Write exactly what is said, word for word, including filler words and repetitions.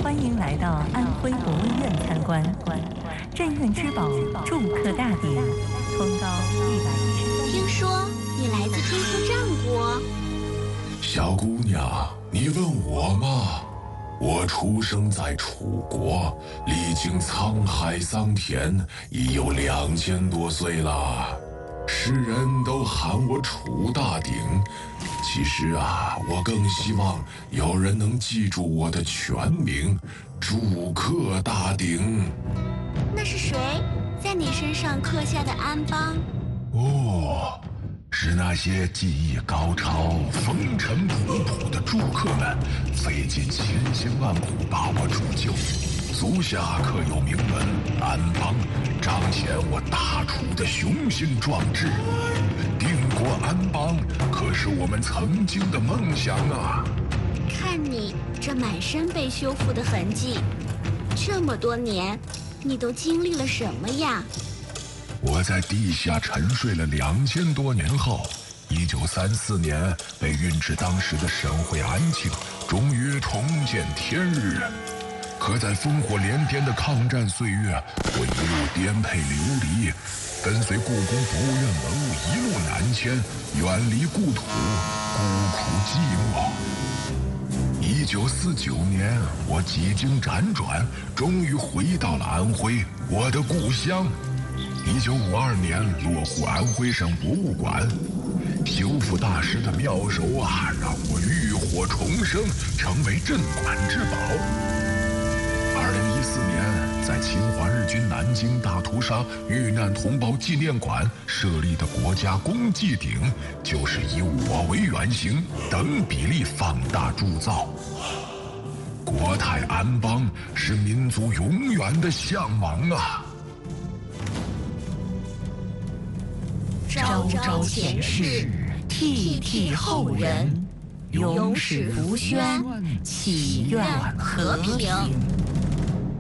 欢迎来到安徽博物院参观。镇院之宝祝克大鼎，通高一百一十三。 听说你来自天福战国。 小姑娘，你问我吗？我出生在楚国，历经沧海桑田，已有两千多岁了。世人都喊我楚大鼎，其实啊，我更希望有人能记住我的全名——祝克大鼎。 那是谁在你身上刻下的安邦？ 哦，是那些技艺高超、风尘仆仆的住客们，费尽千辛万苦把我铸就。足下刻有铭文“安邦”，彰显我大楚的雄心壮志。定国安邦可是我们曾经的梦想啊！ 看你这满身被修复的痕迹，这么多年，你都经历了什么呀？ 我在地下沉睡了两千多年后，一九三四年被运至当时的沈会安庆，终于重见天日。可在烽火连天的抗战岁月，我一路颠沛流离，跟随故宫博物院文物一路南迁，远离故土，孤苦寂寞。一九四九年，我几经辗转，终于回到了安徽，我的故乡。一九五二年落户安徽省博物馆，修复大师的妙手啊，让我浴火重生，成为镇馆之宝。二零一四年，在侵华日军南京大屠杀遇难同胞纪念馆设立的国家公祭鼎，就是以我为原型，等比例放大铸造。国泰安邦是民族永远的向往啊！ 昭昭前世，惕惕后人，永始福宣，祈愿和平。